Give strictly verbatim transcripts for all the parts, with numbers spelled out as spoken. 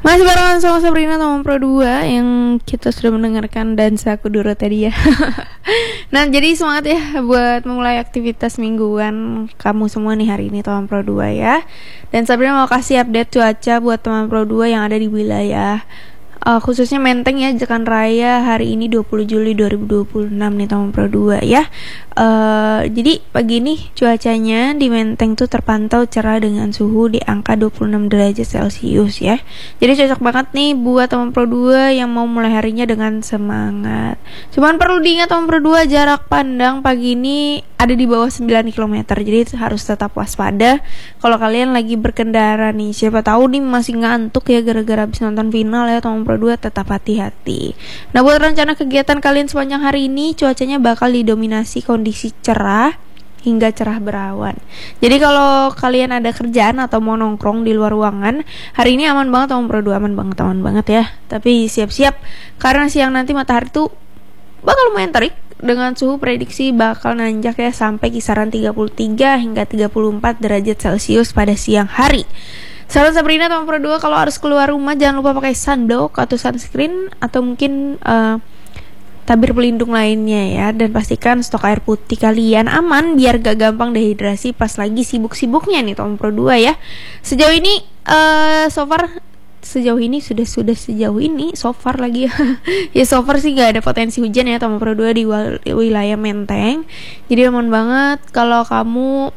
Masih barengan sama Sabrina Tomang Pro dua yang kita sudah mendengarkan Dansa Kuduro tadi ya. Nah, jadi semangat ya buat memulai aktivitas mingguan kamu semua nih hari ini Tomang Pro dua ya. Dan Sabrina mau kasih update cuaca buat Tomang Pro dua yang ada di wilayah Uh, khususnya Menteng ya, Jekan Raya hari ini dua puluh Juli dua ribu dua puluh enam nih Tomang Pro dua ya. Uh, jadi pagi ini cuacanya di Menteng tuh terpantau cerah dengan suhu di angka dua puluh enam derajat Celcius ya. Jadi cocok banget nih buat Tomang Pro dua yang mau mulai harinya dengan semangat. Cuman perlu diingat Tomang Pro dua, jarak pandang pagi ini ada di bawah sembilan kilometer. Jadi harus tetap waspada kalau kalian lagi berkendara nih. Siapa tahu nih masih ngantuk ya gara-gara habis nonton final ya Tomang Pro dua, tetap hati-hati. Nah, buat rencana kegiatan kalian sepanjang hari ini, cuacanya bakal didominasi kondisi cerah hingga cerah berawan. Jadi kalau kalian ada kerjaan atau mau nongkrong di luar ruangan, hari ini aman banget Tomang Pro dua, aman banget, aman banget ya. Tapi siap-siap karena siang nanti matahari tuh bakal lumayan terik dengan suhu prediksi bakal nanjak ya sampai kisaran tiga puluh tiga hingga tiga puluh empat derajat Celcius pada siang hari. Salam Sabrina Tomang Pro dua, kalau harus keluar rumah jangan lupa pakai sunblock atau sunscreen atau mungkin uh, tabir pelindung lainnya ya, dan pastikan stok air putih kalian aman biar gak gampang dehidrasi pas lagi sibuk-sibuknya nih Tomang Pro dua ya. Sejauh ini uh, so far sejauh ini sudah sudah sejauh ini so far lagi ya. Ya so far sih gak ada potensi hujan ya Tomang Pro dua di wilayah Menteng. Jadi aman banget kalau kamu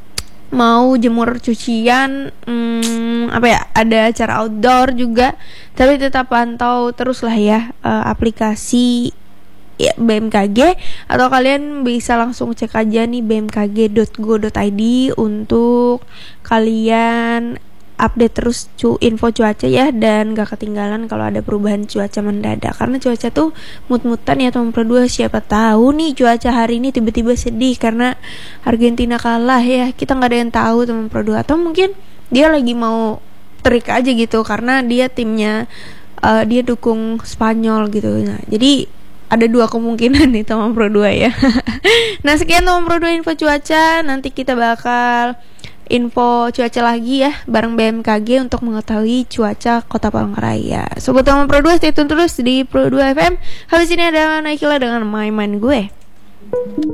mau jemur cucian, hmm, apa ya, ada acara outdoor juga, tapi tetap pantau terus lah ya uh, aplikasi ya, B M K G, atau kalian bisa langsung cek aja nih b m k g dot go dot i d untuk kalian update terus cu info cuaca ya, dan gak ketinggalan kalau ada perubahan cuaca mendadak, karena cuaca tuh mut-mutan ya Tomang Pro dua. Siapa tahu nih cuaca hari ini tiba-tiba sedih karena Argentina kalah ya, kita nggak ada yang tahu Tomang Pro dua, atau mungkin dia lagi mau terik aja gitu karena dia timnya uh, dia dukung Spanyol gitu. Nah, jadi ada dua kemungkinan nih Tomang Pro dua ya. Nah, sekian Tomang Pro dua info cuaca. Nanti kita bakal info cuaca lagi ya bareng B M K G untuk mengetahui cuaca Kota Palangkaraya. Sobat Tomang Pro dua, stay tune terus di Pro dua F M. Habis ini ada Naikila dengan My Mind gue.